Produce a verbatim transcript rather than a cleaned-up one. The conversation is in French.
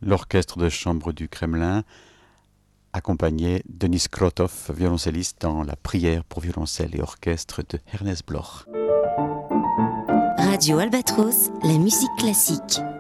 l'orchestre de chambre du Kremlin, accompagné Denis Krotov, violoncelliste dans la prière pour violoncelle et orchestre de Ernest Bloch. Radio Albatros, la musique classique.